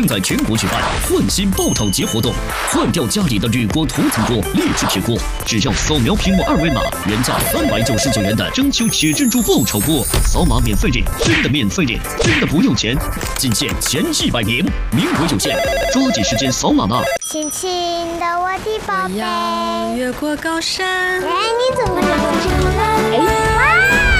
在全国举办换新爆炒节活动，换掉家里的铝锅、图腾锅、劣质铁锅，只要扫描屏幕二维码，原价399元的征秋铁珍珠爆炒锅，扫码免费领，真的免费领，真的不用钱，仅限前100名，名额有限，抓紧时间扫码吧！ 亲亲的我的宝贝， 越过高山。 哎，你怎么这么